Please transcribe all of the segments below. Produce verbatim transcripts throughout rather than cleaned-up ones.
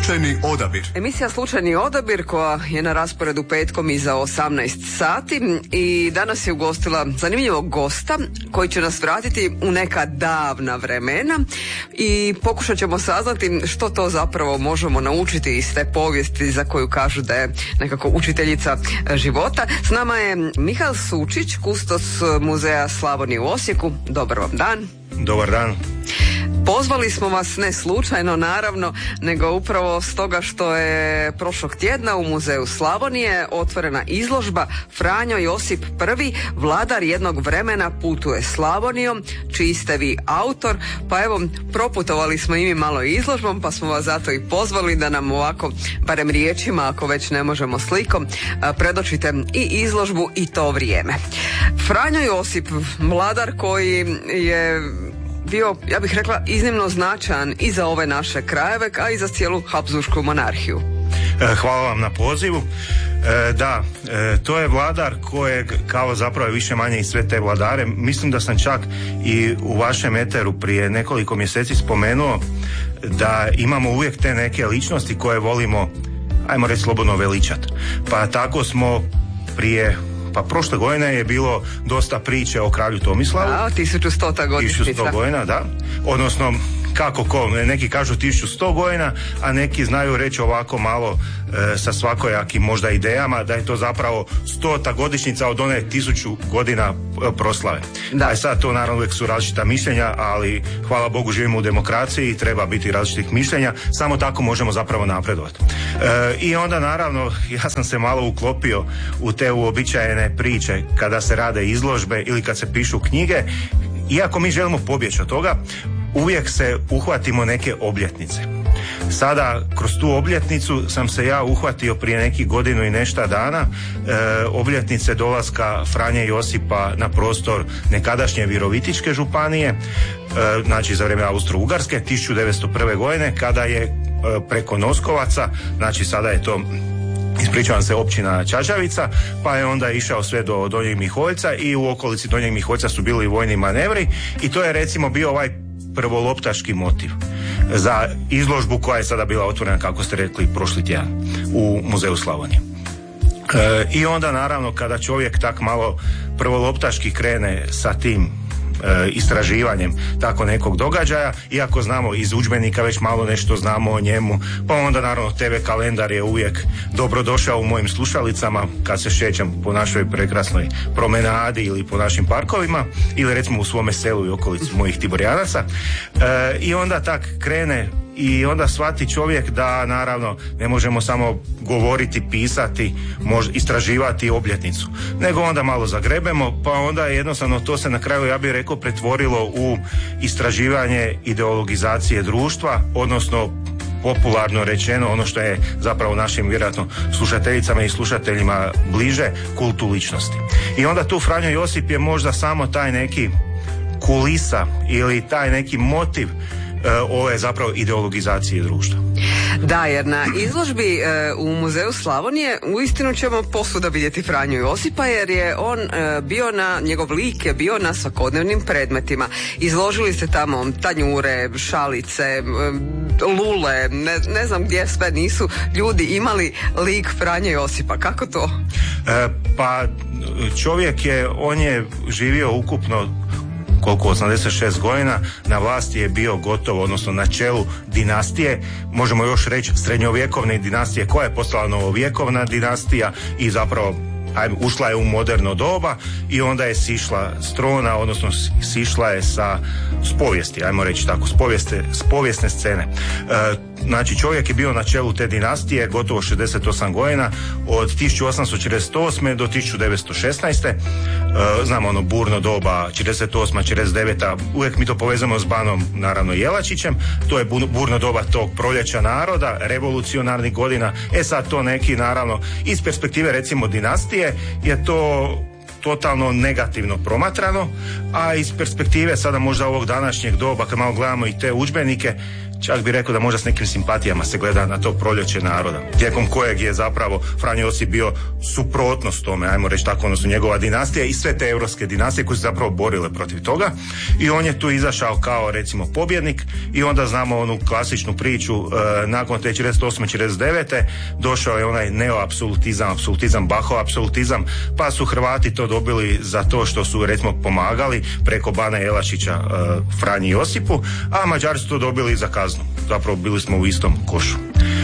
Slučajni odabir. Emisija Slučajni odabir koja je na rasporedu petkom iza osamnaest sati i danas je ugostila zanimljivog gosta koji će nas vratiti u neka davna vremena i pokušat ćemo saznati što to zapravo možemo naučiti iz te povijesti za koju kažu da je nekako učiteljica života. S nama je Mihael Sučić, kustos Muzeja Slavonije u Osijeku. Dobar vam dan. Dobar dan. Pozvali smo vas ne slučajno, naravno, nego upravo stoga što je prošlog tjedna u Muzeju Slavonije otvorena izložba Franjo Josip I, vladar jednog vremena putuje Slavonijom, čiji ste vi autor. Pa evo, proputovali smo i mi malo izložbom, pa smo vas zato i pozvali da nam ovako, barem riječima, ako već ne možemo slikom, predočite i izložbu i to vrijeme. Franjo Josip, vladar koji je bio, ja bih rekla, iznimno značajan i za ove naše krajeve, a i za cijelu Habsburšku monarhiju. Hvala vam na pozivu. E, da, e, to je vladar kojeg, kao zapravo više manje i sve te vladare, mislim da sam čak i u vašem eteru prije nekoliko mjeseci spomenuo da imamo uvijek te neke ličnosti koje volimo, ajmo reći, slobodno veličati. Pa tako smo prije Pa prošle godine je bilo dosta priče o kralju Tomislavu. A, tisuću stota godišnjica. tisuću sto godina, da. Odnosno, kako ko, neki kažu tisuću sto godina, a neki znaju reći ovako malo e, sa svakojakim možda idejama da je to zapravo stota godišnjica od one tisuću godina e, proslave. Da. A sad to naravno uvijek su različita mišljenja, ali hvala Bogu živimo u demokraciji i treba biti različitih mišljenja, samo tako možemo zapravo napredovati. E, I onda naravno ja sam se malo uklopio u te uobičajene priče kada se rade izložbe ili kad se pišu knjige. Iako mi želimo pobjeći od toga, uvijek se uhvatimo neke obljetnice. Sada, kroz tu obljetnicu sam se ja uhvatio prije nekih godinu i nešto dana e, obljetnice dolaska Franje Josipa na prostor nekadašnje Virovitičke županije, e, znači za vrijeme Austro-Ugarske, tisuću devetsto prve godine, kada je e, preko Noskovaca, znači sada je to, ispričavam se, općina Čačavica, pa je onda išao sve do Donjeg Miholjca i u okolici Donjeg Miholjca su bili vojni manevri i to je recimo bio ovaj prvoloptaški motiv za izložbu koja je sada bila otvorena, kako ste rekli, prošli tjedan u Muzeju Slavonije. E, I onda naravno kada čovjek tak malo prvoloptaški krene sa tim e, istraživanjem tako nekog događaja, iako znamo iz udžbenika već malo nešto znamo o njemu, pa onda naravno te ve kalendar je uvijek dobrodošao u mojim slušalicama kad se šećem po našoj prekrasnoj promenadi ili po našim parkovima ili recimo u svome selu i okolici mojih Tiborjanaca. E, I onda tak krene i onda shvati čovjek da naravno ne možemo samo govoriti, pisati, mož, istraživati obljetnicu, nego onda malo zagrebemo, pa onda jednostavno to se na kraju, ja bih rekao, pretvorilo u istraživanje ideologizacije društva, odnosno popularno rečeno ono što je zapravo našim vjerojatno slušateljicama i slušateljima bliže, kultu ličnosti. I onda tu Franjo Josip je možda samo taj neki kulisa ili taj neki motiv ove zapravo ideologizacije društva. Da, jer na izložbi e, u Muzeju Slavonije uistinu ćemo posvuda vidjeti Franju Josipa, jer je on e, bio na, njegov lik je bio na svakodnevnim predmetima. Izložili ste tamo tanjure, šalice, e, lule, ne, ne znam gdje sve nisu ljudi imali lik Franje Josipa. Kako to? E, pa čovjek je, on je živio ukupno koliko, osamdeset šest godina, na vlasti je bio gotovo, odnosno na čelu dinastije, možemo još reći srednjovjekovne dinastije koja je postala novovjekovna dinastija i zapravo ajme, ušla je u moderno doba i onda je sišla s trona, odnosno sišla je sa s povijesti, ajmo reći tako, s, povijeste, s povijesne scene. E, znači čovjek je bio na čelu te dinastije gotovo šezdeset osam godina, od tisuću osamsto četrdeset osme do tisuću devetsto šesnaeste. E, znamo ono burno doba četrdeset osma četrdeset deveta, uvijek mi to povezamo s banom naravno Jelačićem, to je burno doba tog proljeća naroda, revolucionarnih godina. E sad to neki naravno iz perspektive recimo dinastije je to totalno negativno promatrano, a iz perspektive sada možda ovog današnjeg doba kad malo gledamo i te udžbenike, čak bi rekao da možda s nekim simpatijama se gleda na to proljeće naroda, tijekom kojeg je zapravo Franjo Josip bio suprotnost tome, ajmo reći tako, odnosno njegova dinastija i sve te europske dinastije koje su zapravo borile protiv toga, i on je tu izašao kao recimo pobjednik, i onda znamo onu klasičnu priču, e, nakon te četrdeset osme četrdeset devete došao je onaj neoapsolutizam, apsolutizam, Bahov apsolutizam, pa su Hrvati to dobili za to što su recimo pomagali preko Bana Jelačića e, Franji Josipu, a Mađari su to dobili za kaznu. Zapravo bili smo u istom košu.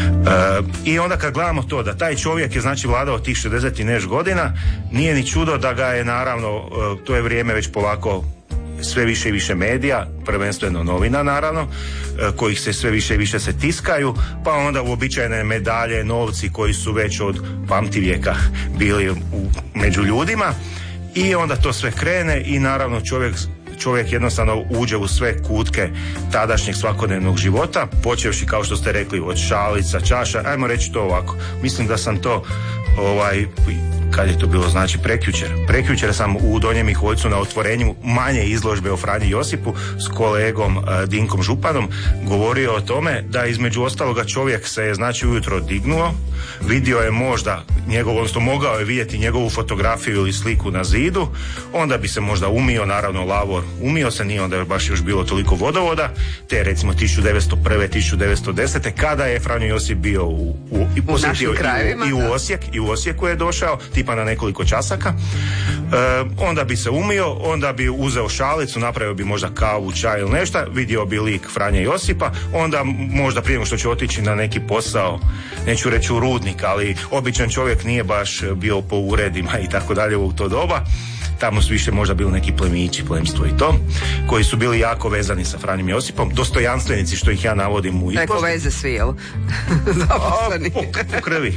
E, I onda kad gledamo to da taj čovjek je znači vladao tih šezdeset i neš godina, nije ni čudo da ga je naravno, e, to je vrijeme već polako sve više i više medija, prvenstveno novina naravno, e, kojih se sve više i više se tiskaju, pa onda uobičajene medalje, novci koji su već od pamtivijeka bili u, među ljudima, i onda to sve krene i naravno čovjek čovjek jednostavno uđe u sve kutke tadašnjeg svakodnevnog života, počevši kao što ste rekli od šalica, čaša, ajmo reći to ovako. Mislim da sam to ovaj, kad je to bilo, znači prekjučer. Prekjučer sam u Donjem Miholjcu na otvorenju manje izložbe o Franji Josipu s kolegom uh, Dinkom Županom govorio o tome da između ostaloga čovjek se je znači ujutro dignuo, vidio je možda njegov, odnosno mogao je vidjeti njegovu fotografiju ili sliku na zidu, onda bi se možda umio, naravno lavor umio se, nije onda baš još bilo toliko vodovoda, te recimo tisuću devetsto prve tisuću devetsto desete kada je Franjo Josip bio u, u, i posjetio i, i u Osijek, i u Osijeku je došao, tipa na nekoliko časaka, e, onda bi se umio, onda bi uzeo šalicu, napravio bi možda kavu, čaj ili nešto, vidio bi lik Franje Josipa, onda možda prije nego što će otići na neki posao, neću reći u rudnik, ali običan čovjek nije baš bio po uredima i tako dalje u to doba. Tamo su više možda bili neki plemići, plemstvo i to, koji su bili jako vezani sa Franjom Josipom, dostojanstvenici, što ih ja navodim u Preko veze svi, jel? Zaposleni. Po, po krvi.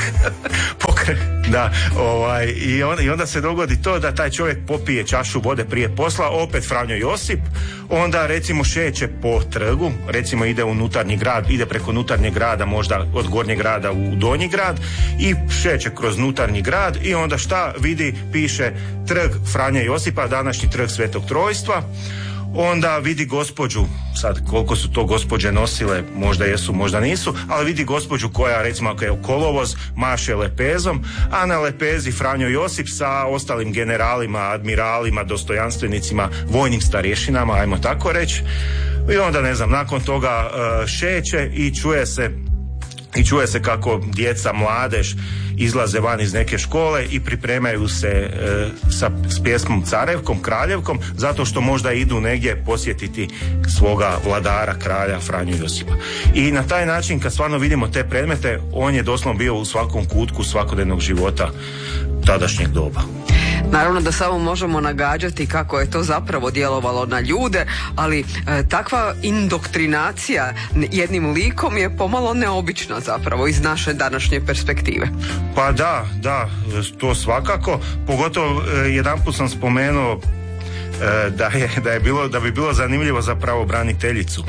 po krvi. Da, ovaj, i, on, i onda se dogodi to da taj čovjek popije čašu vode prije posla, opet Franjo Josip, onda recimo šeće po trgu, recimo ide u unutarnji grad, ide preko unutarnjeg grada, možda od gornjeg grada u donji grad, i šeće kroz unutarnji grad, i onda šta vidi, piše trg Franje Josipa, današnji trg Svetog Trojstva. Onda vidi gospođu, sad koliko su to gospođe nosile, možda jesu, možda nisu, ali vidi gospođu koja recimo ako je u kolovoz maše lepezom, a na lepezi Franjo Josip sa ostalim generalima, admiralima, dostojanstvenicima, vojnim starješinama, ajmo tako reći. I onda ne znam, nakon toga uh, šeće i čuje se i čuje se kako djeca, mladež izlaze van iz neke škole i pripremaju se e, sa, s pjesmom Carevkom, Kraljevkom, zato što možda idu negdje posjetiti svoga vladara, kralja Franju Josipa. I na taj način, kad stvarno vidimo te predmete, on je doslovno bio u svakom kutku svakodnevnog života tadašnjeg doba. Naravno da samo možemo nagađati kako je to zapravo djelovalo na ljude, ali e, takva indoktrinacija jednim likom je pomalo neobična zapravo iz naše današnje perspektive. Pa da, da, to svakako. Pogotovo e, jedanput sam spomenuo da je, da je bilo, da bi bilo zanimljivo za pravobraniteljicu,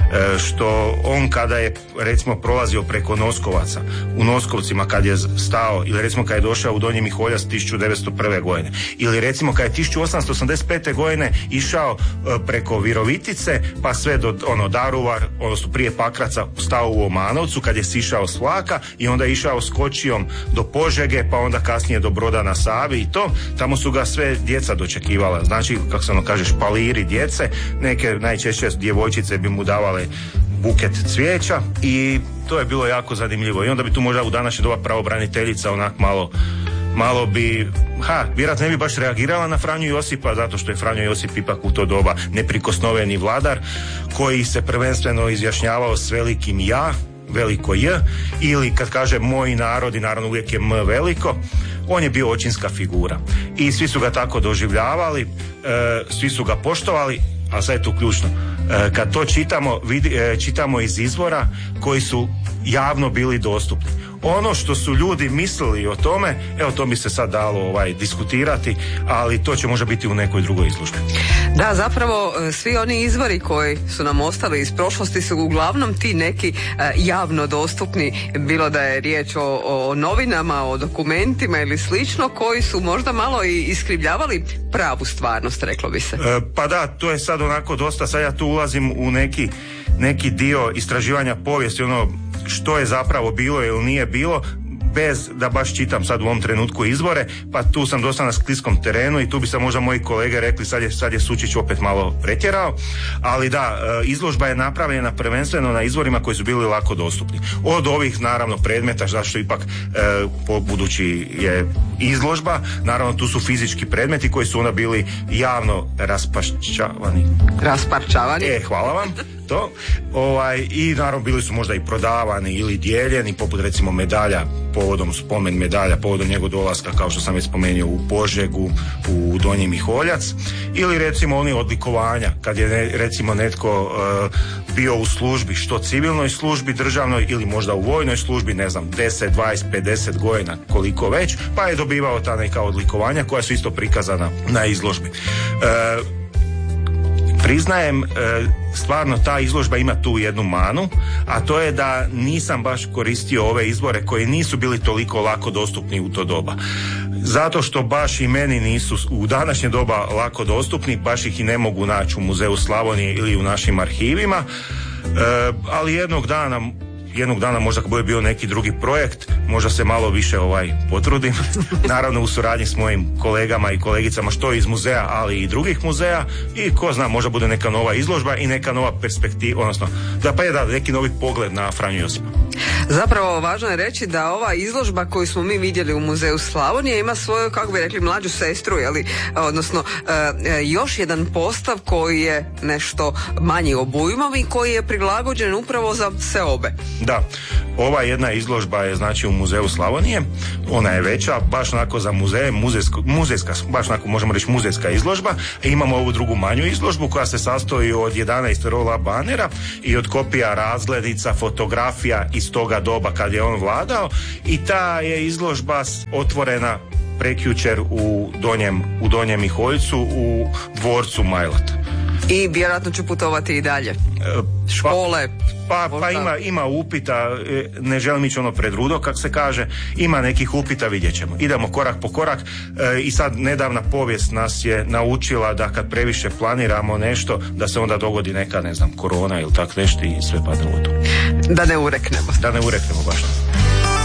što on kada je recimo prolazio preko Noskovaca, u Noskovcima kad je stao, ili recimo kad je došao u Donji Miholjac tisuću devetsto prve godine, ili recimo kad je tisuću osamsto osamdeset pete godine išao preko Virovitice pa sve do ono Daruvar, odnosno prije Pakraca, stao u Omanovcu kad je sišao s vlaka i onda išao skočijom do Požege, pa onda kasnije do Broda na Savi i to, tamo su ga sve djeca dočekivala, znači kako se ono kaže špaliri djece, neke najčešće djevojčice bi mu davale buket cvijeća i to je bilo jako zanimljivo. I onda bi tu možda u današnje doba pravobraniteljica onak malo malo bi, ha, vjerojatno ne bi baš reagirala na Franju Josipa, zato što je Franjo Josip ipak u to doba neprikosnoveni vladar koji se prvenstveno izjašnjavao s velikim ja, veliko J, ili kad kaže moj narod, i naravno uvijek je M veliko, on je bio očinska figura. I svi su ga tako doživljavali, e, svi su ga poštovali, a sad je tu ključno. E, kad to čitamo, vidi, e, čitamo iz izvora koji su javno bili dostupni. Ono što su ljudi mislili o tome, evo to bi se sad dalo ovaj, diskutirati, ali to će možda biti u nekoj drugoj izložbi. Da, zapravo svi oni izvori koji su nam ostali iz prošlosti su uglavnom ti neki uh, javno dostupni, bilo da je riječ o, o novinama, o dokumentima ili slično, koji su možda malo i iskrivljavali pravu stvarnost, reklo bi se. E, pa da, to je sad onako dosta, sad ja tu ulazim u neki, neki dio istraživanja povijesti, ono što je zapravo bilo ili nije bilo, bez da baš čitam sad u ovom trenutku izvore, pa tu sam dosta na skliskom terenu i tu bi se možda moji kolege rekli sad je, sad je Sučić opet malo pretjerao, ali da, izložba je napravljena prvenstveno na izvorima koji su bili lako dostupni. Od ovih naravno predmeta, zašto ipak e, budući je izložba, naravno tu su fizički predmeti koji su onda bili javno raspašćavani. Rasparčavani. E, hvala vam. To, ovaj, i naravno bili su možda i prodavani ili dijeljeni, poput recimo medalja, povodom spomen medalja, povodom njegov dolaska, kao što sam već spomenuo, u Požegu, u Donji Miholjac, ili recimo oni odlikovanja, kad je ne, recimo netko uh, bio u službi, što civilnoj službi, državnoj ili možda u vojnoj službi, ne znam, deset, dvadeset, pedeset godina, koliko već, pa je dobivao ta neka odlikovanja koja su isto prikazana na izložbi. Uh, Priznajem, stvarno ta izložba ima tu jednu manu, a to je da nisam baš koristio ove izvore koji nisu bili toliko lako dostupni u to doba. Zato što baš i meni nisu u današnje doba lako dostupni, baš ih i ne mogu naći u Muzeju Slavonije ili u našim arhivima, ali jednog dana jednog dana možda bude bio neki drugi projekt, možda se malo više ovaj potrudim, naravno u suradnji s mojim kolegama i kolegicama što iz muzeja, ali i drugih muzeja, i ko zna, možda bude neka nova izložba i neka nova perspektiva, odnosno da pa je da neki novi pogled na Franju Josipa. Zapravo važno je reći da ova izložba koju smo mi vidjeli u Muzeju Slavonije ima svoju, kako bi rekli, mlađu sestru, jeli, odnosno e, još jedan postav koji je nešto manji obujmom i koji je prilagođen upravo za seobe. Da, ova jedna izložba je znači u Muzeju Slavonije, ona je veća, baš onako za muzeje, muzejsko, muzejska, baš onako možemo reći muzejska izložba. E, imamo ovu drugu manju izložbu koja se sastoji od jedanaest rola banera i od kopija razglednica, fotografija iz toga doba kad je on vladao, i ta je izložba otvorena prekjučer u Donjem, u Donjem Miholjcu u dvorcu Majlat. I vjerojatno ću putovati i dalje. Škole. Pa, pa, pa ima, ima upita, ne želim ići ono pred rudo, kak se kaže, ima nekih upita, vidjet ćemo. Idemo korak po korak e, i sad nedavna povijest nas je naučila da kad previše planiramo nešto, da se onda dogodi neka, ne znam, korona ili tak nešto i sve padne u to. Da ne ureknemo. Da ne ureknemo baš.